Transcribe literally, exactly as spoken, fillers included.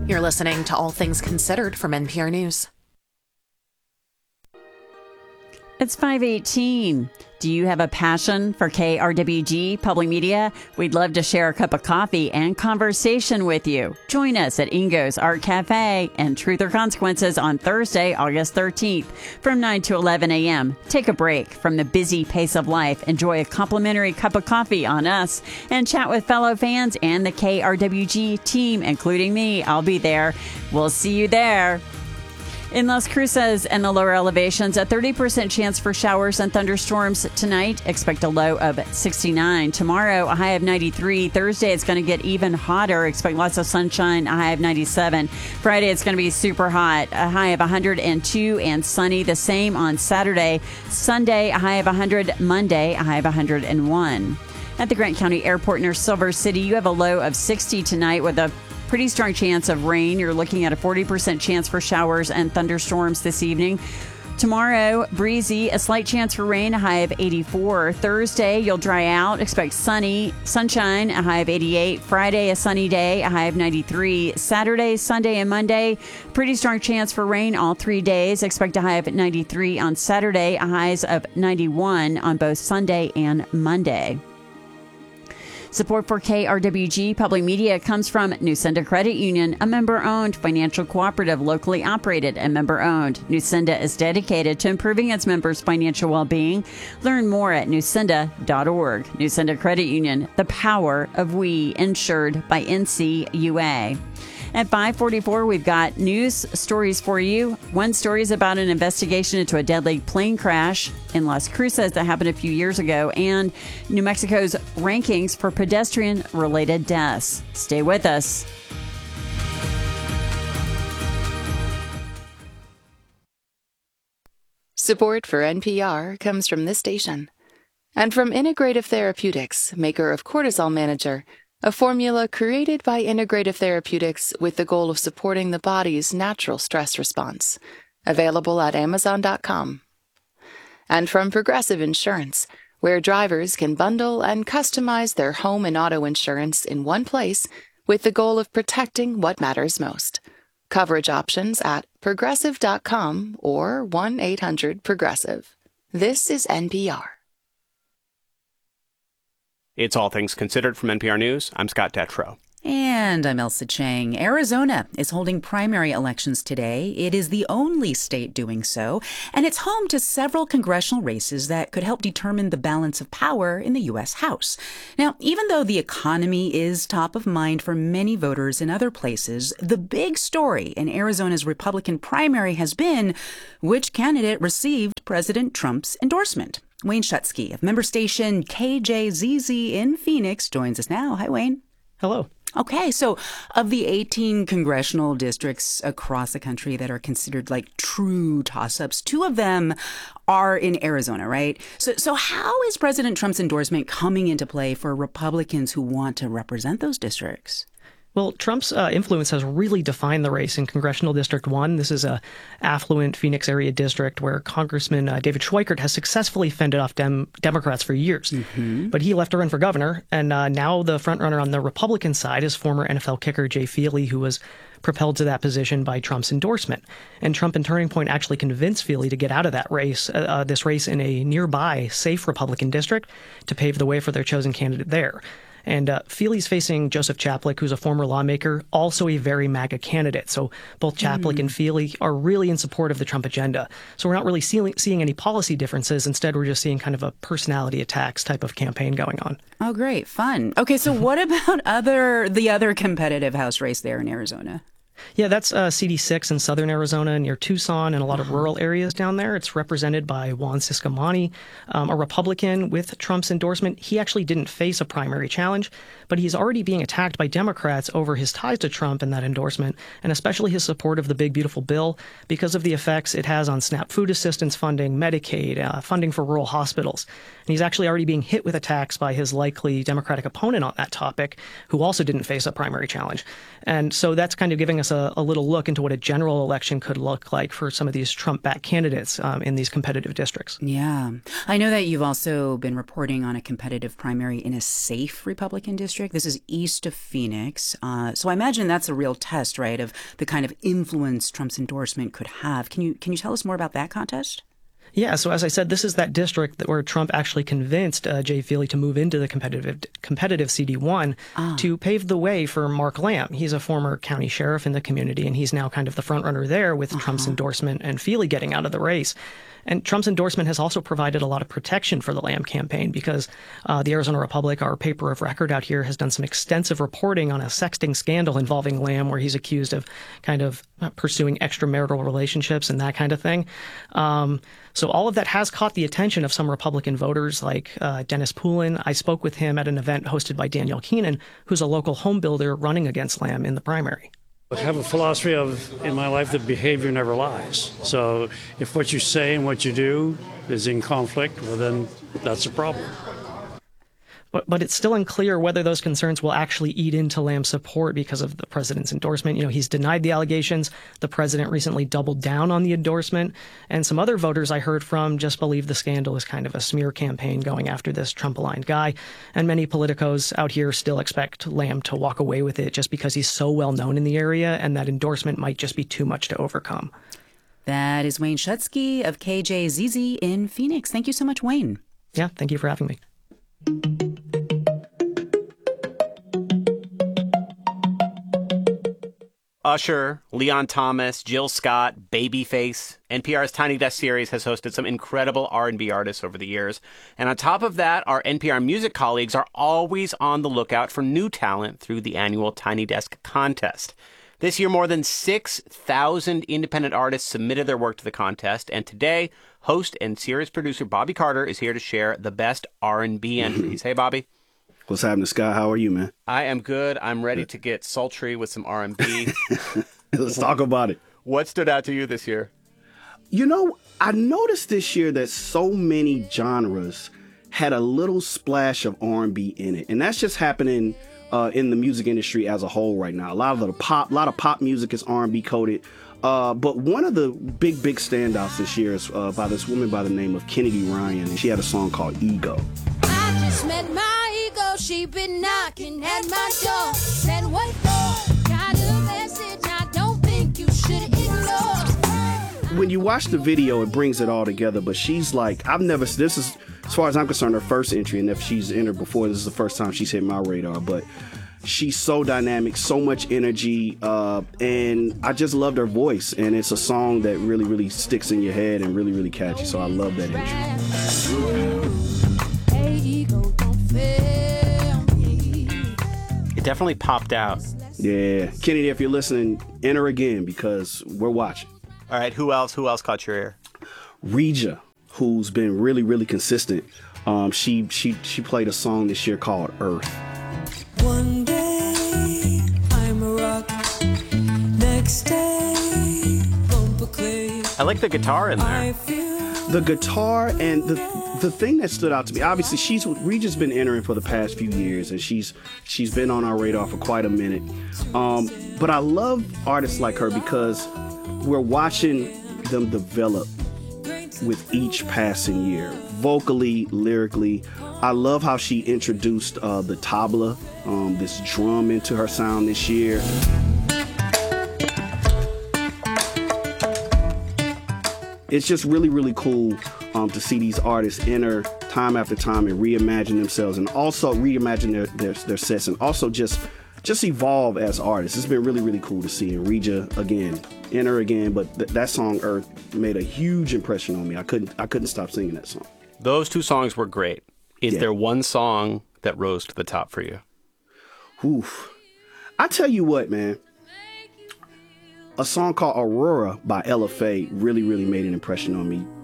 You're listening to All Things Considered from N P R News. It's five eighteen. Do you have a passion for K R W G Public Media? We'd love to share a cup of coffee and conversation with you. Join us at Ingo's Art Cafe and Truth or Consequences on Thursday, August thirteenth from nine to eleven a.m. Take a break from the busy pace of life. Enjoy a complimentary cup of coffee on us and chat with fellow fans and the K R W G team, including me. I'll be there. We'll see you there. In Las Cruces and the lower elevations, a thirty percent chance for showers and thunderstorms tonight. Expect a low of sixty-nine. Tomorrow, a high of ninety-three. Thursday, it's going to get even hotter. Expect lots of sunshine, a high of ninety-seven. Friday, it's going to be super hot, a high of one hundred two and sunny. The same on Saturday. Sunday, a high of one hundred. Monday, a high of one hundred one. At the Grant County Airport near Silver City, you have a low of sixty tonight with a pretty strong chance of rain. You're looking at a forty percent chance for showers and thunderstorms this evening. Tomorrow, breezy, a slight chance for rain, a high of eighty-four. Thursday, you'll dry out. Expect sunny, sunshine, a high of eighty-eight. Friday, a sunny day, a high of ninety-three. Saturday, Sunday, and Monday, pretty strong chance for rain all three days. Expect a high of ninety-three on Saturday, a highs of ninety-one on both Sunday and Monday. Support for K R W G Public Media comes from Newsenda Credit Union, a member-owned financial cooperative locally operated and member-owned. Newsenda is dedicated to improving its members' financial well-being. Learn more at newsenda dot org. Newsenda Credit Union, the power of we, insured by N C U A. At five forty-four, we've got news stories for you. One story is about an investigation into a deadly plane crash in Las Cruces that happened a few years ago, and New Mexico's rankings for pedestrian-related deaths. Stay with us. Support for N P R comes from this station and from Integrative Therapeutics, maker of Cortisol Manager, a formula created by Integrative Therapeutics with the goal of supporting the body's natural stress response. Available at amazon dot com. And from Progressive Insurance, where drivers can bundle and customize their home and auto insurance in one place with the goal of protecting what matters most. Coverage options at progressive dot com or one eight hundred progressive. This is N P R. It's All Things Considered from N P R News. I'm Scott Detrow. And I'm Elsa Chang. Arizona is holding primary elections today. It is the only state doing so, and it's home to several congressional races that could help determine the balance of power in the U S House. Now, even though the economy is top of mind for many voters in other places, the big story in Arizona's Republican primary has been which candidate received President Trump's endorsement. Wayne Shutsky of member station K J Z Z in Phoenix joins us now. Hi, Wayne. Hello. Okay, so of the eighteen congressional districts across the country that are considered like true toss-ups, two of them are in Arizona, right? So, so how is President Trump's endorsement coming into play for Republicans who want to represent those districts? Well, Trump's uh, influence has really defined the race in Congressional District one. This is a affluent Phoenix area district where Congressman uh, David Schweikert has successfully fended off Dem- Democrats for years. Mm-hmm. But he left to run for governor, and uh, now the frontrunner on the Republican side is former N F L kicker Jay Feely, who was propelled to that position by Trump's endorsement. And Trump and Turning Point actually convinced Feely to get out of that race, uh, uh, this race in a nearby safe Republican district, to pave the way for their chosen candidate there. And uh, Feely's facing Joseph Chaplik, who's a former lawmaker, also a very MAGA candidate. So both Chaplik mm. and Feely are really in support of the Trump agenda. So we're not really seeing, seeing any policy differences. Instead, we're just seeing kind of a personality attacks type of campaign going on. Oh, great. Fun. Okay, so what about other the other competitive House race there in Arizona? Yeah, that's uh, C D six in southern Arizona near Tucson and a lot of rural areas down there. It's represented by Juan Ciscomani, um, a Republican with Trump's endorsement. He actually didn't face a primary challenge, but he's already being attacked by Democrats over his ties to Trump and that endorsement, and especially his support of the Big Beautiful Bill because of the effects it has on SNAP food assistance funding, Medicaid, uh, funding for rural hospitals. And he's actually already being hit with attacks by his likely Democratic opponent on that topic, who also didn't face a primary challenge. And so that's kind of giving us us a, a little look into what a general election could look like for some of these Trump-backed candidates um, in these competitive districts. Yeah. I know that you've also been reporting on a competitive primary in a safe Republican district. This is east of Phoenix. Uh, so I imagine that's a real test, right, of the kind of influence Trump's endorsement could have. Can you can you tell us more about that contest? Yeah, so as I said, this is that district that where Trump actually convinced uh, Jay Feely to move into the competitive competitive C D one ah. to pave the way for Mark Lamb. He's a former county sheriff in the community, and he's now kind of the front runner there with uh-huh. Trump's endorsement and Feely getting out of the race. And Trump's endorsement has also provided a lot of protection for the Lamb campaign because uh, the Arizona Republic, our paper of record out here, has done some extensive reporting on a sexting scandal involving Lamb where he's accused of kind of pursuing extramarital relationships and that kind of thing. Um, so all of that has caught the attention of some Republican voters like uh, Dennis Poulin. I spoke with him at an event hosted by Danielle Keenan, who's a local home builder running against Lamb in the primary. I have a philosophy of, in my life, that behavior never lies. So if what you say and what you do is in conflict, well, then that's a problem. But, but it's still unclear whether those concerns will actually eat into Lamb's support because of the president's endorsement. You know, he's denied the allegations. The president recently doubled down on the endorsement. And some other voters I heard from just believe the scandal is kind of a smear campaign going after this Trump-aligned guy. And many politicos out here still expect Lamb to walk away with it just because he's so well known in the area, and that endorsement might just be too much to overcome. That is Wayne Schutsky of K J Z Z in Phoenix. Thank you so much, Wayne. Yeah, thank you for having me. Usher, Leon Thomas, Jill Scott, Babyface. N P R's Tiny Desk series has hosted some incredible R and B artists over the years. And on top of that, our N P R music colleagues are always on the lookout for new talent through the annual Tiny Desk contest. This year, more than six thousand independent artists submitted their work to the contest. And today, host and series producer Bobby Carter is here to share the best R and B entries. Hey, Bobby. What's happening, Scott? How are you, man? I am good. I'm ready to get sultry with some R and B. Let's talk about it. What stood out to you this year? You know, I noticed this year that so many genres had a little splash of R and B in it. And that's just happening uh, in the music industry as a whole right now. A lot of the pop, a lot of pop music is R and B coded. Uh, but one of the big, big standouts this year is uh, by this woman by the name of Kennedy Ryan. And she had a song called Ego. I just met my ego. She been knocking at my door. Said, what for? Got a message I don't think you should ignore. When you watch the video, it brings it all together. But she's like, I've never, this is, as far as I'm concerned, her first entry. And if she's entered before, this is the first time she's hit my radar. But she's so dynamic, so much energy. Uh, and I just loved her voice. And it's a song that really, really sticks in your head and really, really catchy. So I love that entry. It definitely popped out. Yeah. Kennedy, if you're listening, enter again because we're watching. All right. Who else? Who else caught your ear? Regia, who's been really, really consistent. Um, she she she played a song this year called Earth. One day I'm a rock. Next day, bumper clay. I like the guitar in there. The guitar and the the thing that stood out to me, obviously she's Regia's been entering for the past few years and she's she's been on our radar for quite a minute. Um, but I love artists like her because we're watching them develop with each passing year, vocally, lyrically. I love how she introduced uh, the tabla, um, this drum into her sound this year. It's just really, really cool um, to see these artists enter time after time and reimagine themselves and also reimagine their, their, their sets and also just just evolve as artists. It's been really, really cool to see. And Regia, again, enter again. But th- that song, Earth, made a huge impression on me. I couldn't I couldn't stop singing that song. Those two songs were great. Is yeah. there one song that rose to the top for you? Oof. I tell you what, man. A song called Aurora by Ella Faye really, really made an impression on me.